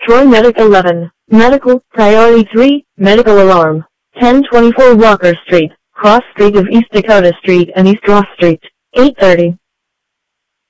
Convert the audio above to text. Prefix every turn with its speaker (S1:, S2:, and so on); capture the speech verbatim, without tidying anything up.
S1: Troy Medic eleven. Medical, Priority three, Medical Alarm. ten twenty-four Walker Street, Cross Street of East Dakota Street and East Ross Street. eight thirty.